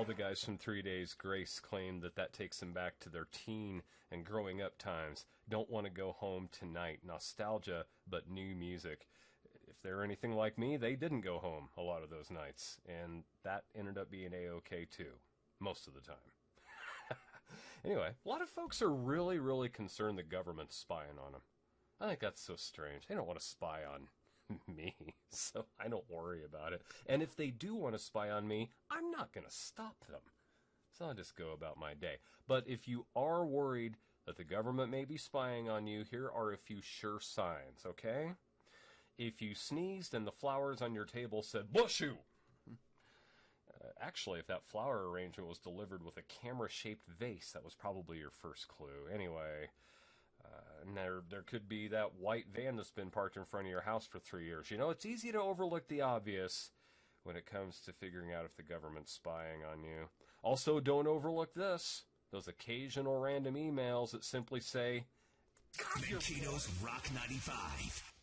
the guys from 3 Days Grace claim that takes them back to their teen and growing up times. Don't want to go home tonight. Nostalgia, but new music. If they're anything like me, they didn't go home a lot of those nights, and that ended up being A-OK too, most of the time. Anyway, a lot of folks are really, really concerned the government's spying on them. I think that's so strange. They don't want to spy on me, so I don't worry about it. And if they do want to spy on me, I'm not going to stop them. So I'll just go about my day. But if you are worried that the government may be spying on you, here are a few sure signs, okay? If you sneezed and the flowers on your table said, "Bless you!" Actually, if that flower arrangement was delivered with a camera-shaped vase, that was probably your first clue. Anyway, and there could be that white van that's been parked in front of your house for 3 years. You know, it's easy to overlook the obvious when it comes to figuring out if the government's spying on you. Also, don't overlook this. Those occasional random emails that simply say, Mantino's Rock 95.